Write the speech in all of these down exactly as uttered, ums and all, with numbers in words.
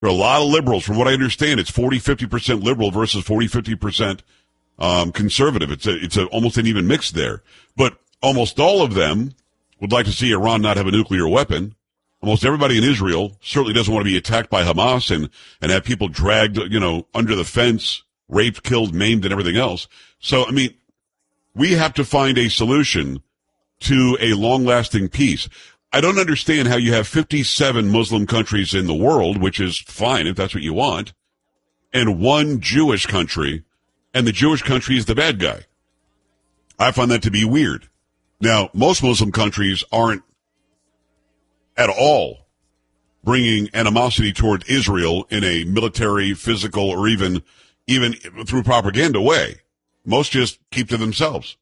There are a lot of liberals. From what I understand, it's forty, fifty percent liberal versus forty, fifty percent um, conservative. It's a, it's a, almost an even mix there. But almost all of them would like to see Iran not have a nuclear weapon. Almost everybody in Israel certainly doesn't want to be attacked by Hamas and, and have people dragged, you know, under the fence, raped, killed, maimed, and everything else. So, I mean, we have to find a solution to a long-lasting peace. I don't understand how you have fifty-seven Muslim countries in the world, which is fine if that's what you want, and one Jewish country, and the Jewish country is the bad guy. I find that to be weird. Now, most Muslim countries aren't at all bringing animosity toward Israel in a military, physical, or even even through propaganda way. Most just keep to themselves.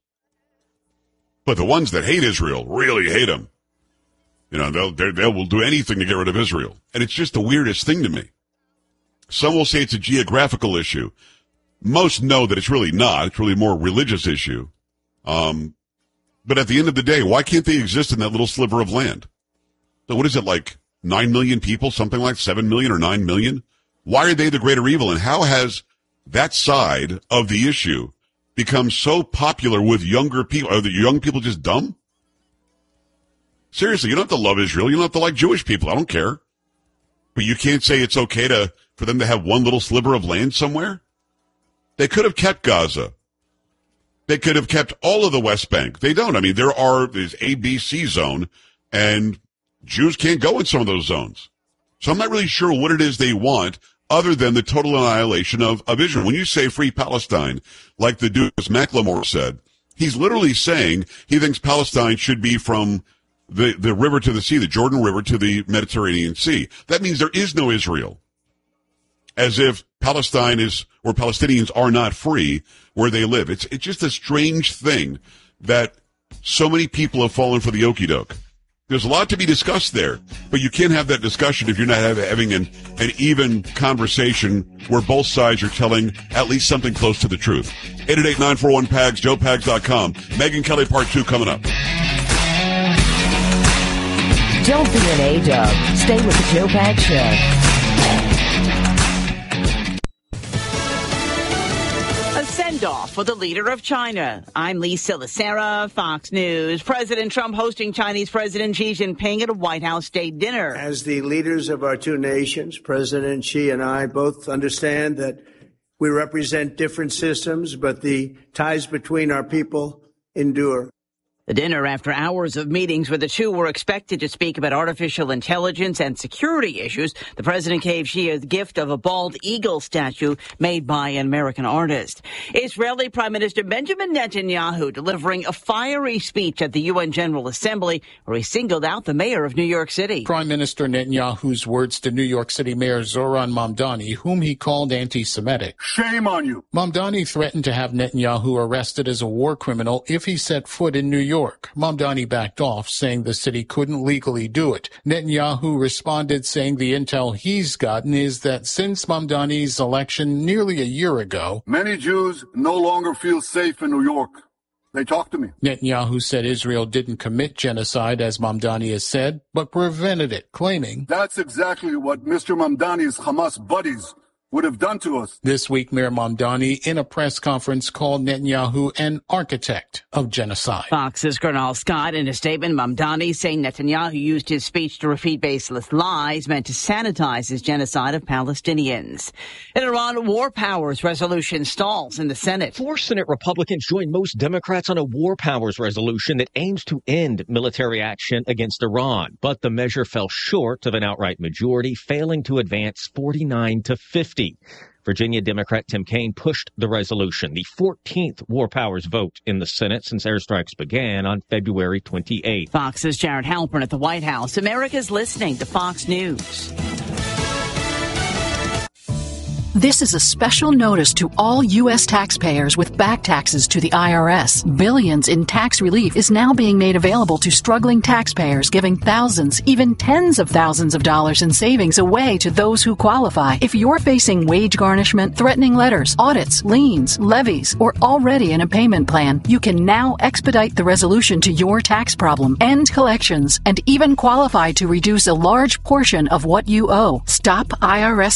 But the ones that hate Israel really hate them. You know, they'll, they they will do anything to get rid of Israel. And it's just the weirdest thing to me. Some will say it's a geographical issue. Most know that it's really not. It's really a more religious issue. Um, but at the end of the day, why can't they exist in that little sliver of land? So what is it, like nine million people, something like seven million or nine million? Why are they the greater evil? And how has that side of the issue become so popular with younger people? Are the young people just dumb? Seriously, you don't have to love Israel. You don't have to like Jewish people. I don't care. But you can't say it's okay to for them to have one little sliver of land somewhere? They could have kept Gaza. They could have kept all of the West Bank. They don't. I mean, there are, there's A, B, C zone, and Jews can't go in some of those zones. So I'm not really sure what it is they want other than the total annihilation of, of Israel. When you say free Palestine, like the dude Macklemore said, he's literally saying he thinks Palestine should be from the, the river to the sea, the Jordan River to the Mediterranean Sea. That means there is no Israel. As if Palestine is, or Palestinians are not free where they live. It's, it's just a strange thing that so many people have fallen for the okie doke. There's a lot to be discussed there, but you can't have that discussion if you're not have, having an, an even conversation where both sides are telling at least something close to the truth. eight eight eight, nine four one, P A G S, joe pags dot com. Megyn Kelly Part two coming up. Don't be an A-dub. Stay with the Joe Pags Show. A send-off for the leader of China. I'm Lisa Lacera, Fox News. President Trump hosting Chinese President Xi Jinping at a White House state dinner. As the leaders of our two nations, President Xi and I both understand that we represent different systems, but the ties between our people endure. The dinner after hours of meetings where the two were expected to speak about artificial intelligence and security issues. The president gave Xi a gift of a bald eagle statue made by an American artist. Israeli Prime Minister Benjamin Netanyahu delivering a fiery speech at the U N General Assembly where he singled out the mayor of New York City. Prime Minister Netanyahu's words to New York City Mayor Zoran Mamdani, whom he called anti-Semitic. Shame on you. Mamdani threatened to have Netanyahu arrested as a war criminal if he set foot in New York. Mamdani backed off, saying the city couldn't legally do it. Netanyahu responded, saying the intel he's gotten is that since Mamdani's election nearly a year ago, many Jews no longer feel safe in New York. They talk to me. Netanyahu said Israel didn't commit genocide, as Mamdani has said, but prevented it, claiming that's exactly what Mister Mamdani's Hamas buddies would have done to us. This week, Mayor Mamdani, in a press conference, called Netanyahu an architect of genocide. Fox's Colonel Scott, in a statement, Mamdani saying Netanyahu used his speech to repeat baseless lies meant to sanitize his genocide of Palestinians. In Iran, war powers resolution stalls in the Senate. Four Senate Republicans joined most Democrats on a war powers resolution that aims to end military action against Iran. But the measure fell short of an outright majority, failing to advance forty-nine to fifty. Virginia Democrat Tim Kaine pushed the resolution, the fourteenth war powers vote in the Senate since airstrikes began on February twenty-eighth. Fox's Jared Halpern at the White House. America's listening to Fox News. This is a special notice to all U S taxpayers with back taxes to the I R S. Billions in tax relief is now being made available to struggling taxpayers, giving thousands, even tens of thousands of dollars in savings away to those who qualify. If you're facing wage garnishment, threatening letters, audits, liens, levies, or already in a payment plan, you can now expedite the resolution to your tax problem, end collections, and even qualify to reduce a large portion of what you owe. Stop I R S